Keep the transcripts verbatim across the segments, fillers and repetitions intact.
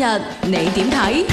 日你點睇？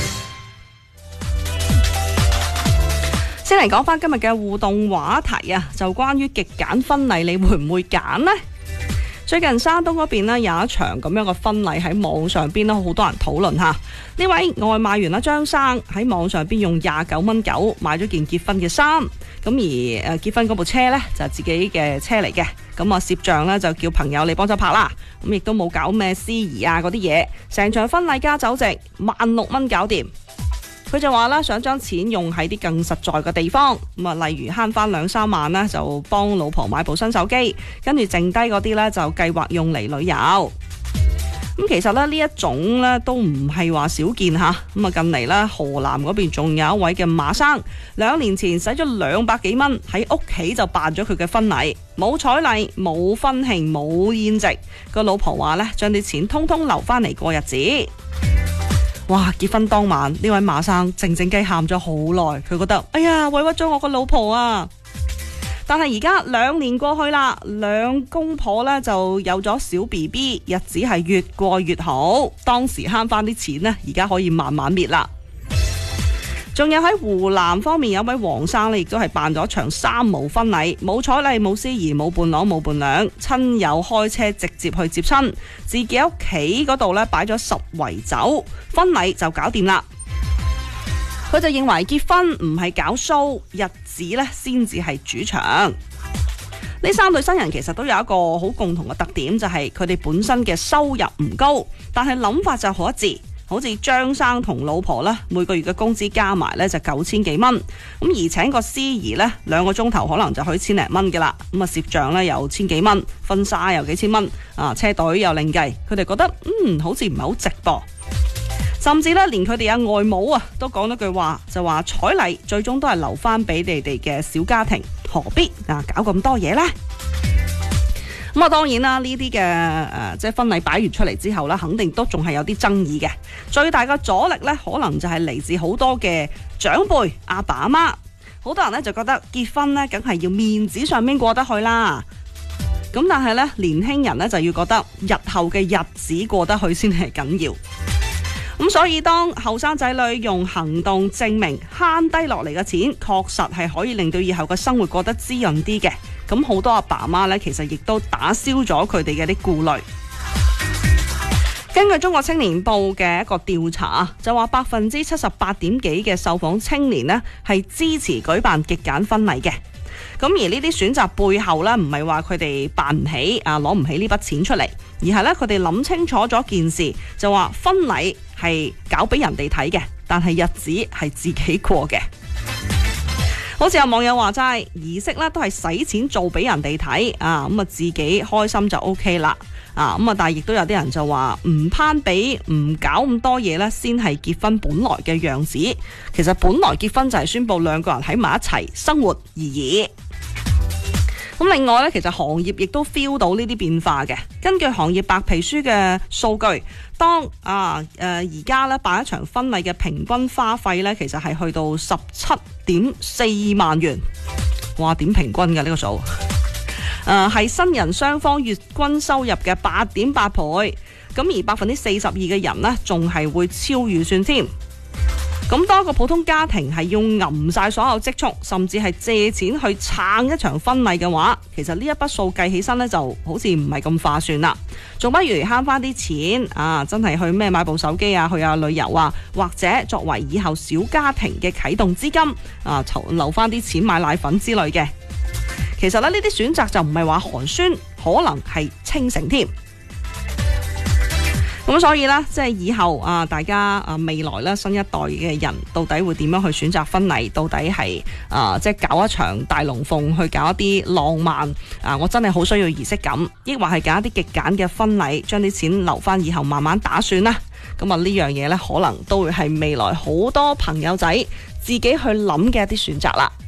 先嚟講翻今日嘅互動話題啊，就關於極簡婚禮，你會唔會揀呢？最近山東嗰邊呢有一場咁樣嘅婚禮喺網上邊都好多人討論下。呢位外賣員啦張生喺網上邊用廿九蚊九買咗件結婚嘅衫，咁而誒結婚嗰部車呢，就係自己嘅車嚟嘅，咁啊攝像呢，就叫朋友嚟幫手拍啦，咁亦都冇搞咩司儀啊嗰啲嘢，成場婚禮加酒席萬六蚊搞掂。佢就話啦，想將錢用喺啲更實在嘅地方，咁啊，例如慳翻兩三萬呢，就幫老婆買部新手機，跟住剩低嗰啲呢，就計劃用嚟旅遊。咁其實咧呢一種呢，都唔係話少見吓，咁啊近嚟呢，河南嗰邊仲有一位嘅馬生，兩年前使咗兩百幾蚊喺屋企就辦咗佢嘅婚禮，冇彩禮、冇婚慶、冇宴席，個老婆話呢，將啲錢通通留翻嚟過日子。哇！結婚當晚呢位馬生靜靜雞喊咗好耐，佢覺得哎呀委屈咗我個老婆啊！但係而家兩年過去啦，兩公婆呢就有咗小 B B， 日子係越過越好。當時慳翻啲錢呢，而家可以慢慢搣啦。仲有喺湖南方面有位黃生呢，亦都係辦咗場三無婚禮，冇彩禮、冇司儀、冇伴郎、冇伴娘，親友開車直接去接親，自己屋企嗰度呢擺咗十圍酒，婚禮就搞掂啦。佢就認為結婚唔係搞 show， 日子呢先至係主場。呢三對新人其實都有一個好共同嘅特點，就係佢哋本身嘅收入唔高，但係諗法就好一致。好似張生同老婆呢，每個月嘅工資加埋呢就九千幾蚊，咁而請個司儀呢，兩個鐘頭可能就可以千零蚊嘅啦，咁啊攝像呢又千幾蚊，婚紗又幾千蚊，啊車隊又另計，佢哋覺得嗯好似唔係好值噃，甚至呢，連佢哋阿外母啊都講咗句話，就話彩禮最終都係留翻俾你哋嘅小家庭，何必啊搞咁多嘢呢？咁啊，當然啦，呢啲嘅誒，即係婚禮擺完出嚟之後呢，肯定都仲係有啲爭議嘅。最大嘅阻力呢，可能就係嚟自好多嘅長輩、阿爸阿媽。好多人呢就覺得結婚呢，梗係要面子上面過得去啦。咁但係呢，年輕人呢就要覺得日後嘅日子過得去先係緊要。咁所以當後生仔女用行動證明慳低落嚟嘅錢，確實係可以令到以後嘅生活過得滋潤啲嘅。咁好多阿爸媽呢，其實亦都打消咗佢哋嘅啲顧慮。根據中國青年報嘅一個調查，就話百分之七十八點幾嘅受訪青年呢係支持舉辦極簡婚禮嘅。咁而呢啲選擇背後呢，唔係話佢哋辦唔起啊，攞唔起呢筆錢出嚟，而係呢，佢哋諗清楚咗件事，就話婚禮係搞俾人哋睇嘅，但係日子係自己過嘅。好似有網友話齋，儀式咧都係使錢做俾人哋睇啊，咁啊自己開心就 OK 啦啊，咁啊但係亦都有啲人就話唔攀比，唔搞咁多嘢咧，先係結婚本來嘅樣子。其實本來結婚就係宣布兩個人喺埋一齊生活而已。咁另外咧，其實行業亦都 feel 到呢啲變化嘅。根據行業白皮書嘅數據，當啊誒而家咧辦一場婚禮嘅平均花費咧，其實係去到十七點四萬元。哇，點平均嘅呢個數？誒、呃、係新人雙方月均收入嘅八點八倍。咁而百分之四十二嘅人呢，仲係會超預算添。咁當個普通家庭係要揞晒所有積蓄，甚至係借錢去撐一場婚禮嘅話，其實呢一筆數計起身呢，就好似唔係咁划算啦。仲不如慳翻啲錢啊，真係去咩買部手機啊，去下旅遊啊，或者作為以後小家庭嘅啟動資金啊，籌留翻啲錢買奶粉之類嘅。其實咧呢啲選擇就唔係話寒酸，可能係清醒添。咁所以呢，即係以後啊，大家啊未來呢，新一代嘅人到底會點樣去選擇婚禮？到底係啊，即係搞一場大龍鳳，去搞一啲浪漫啊？我真係好需要儀式感，抑或係搞一啲極簡嘅婚禮，將啲錢留翻以後慢慢打算啦。咁啊呢樣嘢呢，可能都會係未來好多朋友仔自己去諗嘅一啲選擇啦。